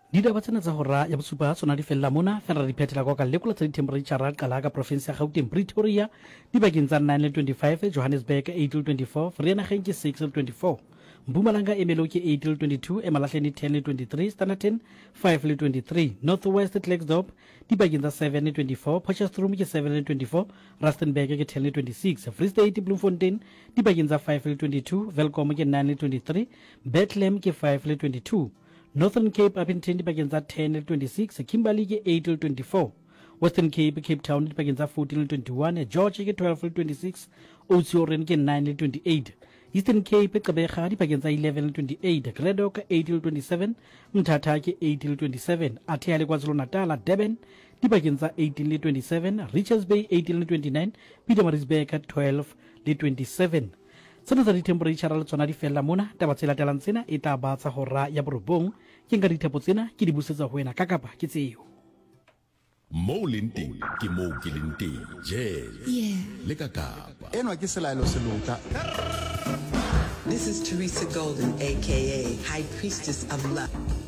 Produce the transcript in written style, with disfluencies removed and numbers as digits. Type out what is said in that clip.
Ditaba tsena tsa hora ya bosupa tsona di fella mona fela re phethela ka lekola tsa di-temperature qala ka province ya Gauteng Pretoria di bakeng tsa 9:25 Johannesburg 8:24 Vereeniging ke 6:24 Mpumalanga Emelo ke 8:22 Emalahleni 10:23 Standerton 5:23 Northwest Klerksdorp di bakeng tsa 7:24 Potchefstroom ke 7:24 Rustenburg ke 10:26 Free State Bloemfontein di bakeng tsa 5:22 Welkom ke 9:23 Bethlehem ke 5:22 Northern Cape Appington di bakeng tsa 10:26 Kimberley ke 8:24 Western Cape Cape Town di bakeng tsa 14:21 George ke 12:26 Oudtshoorn ke 9:28 Eastern Cape Gqeberha di bakeng tsa 11:28 Gladok 8:27 Mthatha ke 8:27 Athe le KwaZulu-Natal Durban di bakeng tsa 18:27 Richards Bay 18:29 Pietermaritzburg 12:27 Tsena tsa di-temperature le tsona di fella mona taba tse latelang tsena e tla ba tsa hora ya borobong ke nka dithepo tsena ke di busetsa ho wena ka kapa ke tseo mo lenteng ke mo ke lenteng je le ka kapa enwa ke selaelo se lota. This is Teresa Golden, aka High Priestess of Love.